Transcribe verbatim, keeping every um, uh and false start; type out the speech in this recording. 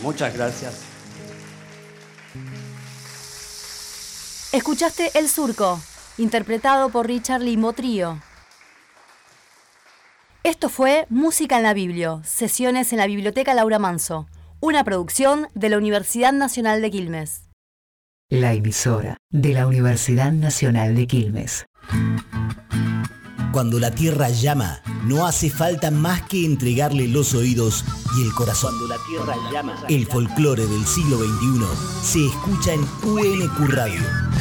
Muchas gracias. Escuchaste El Surco, interpretado por Richard Limbo Trío. Esto fue Música en la Biblio, sesiones en la Biblioteca Laura Manso, una producción de la Universidad Nacional de Quilmes. La emisora de la Universidad Nacional de Quilmes. Cuando la tierra llama, no hace falta más que entregarle los oídos y el corazón. Cuando la tierra llama, el folclore del siglo veintiuno se escucha en U N Q Radio.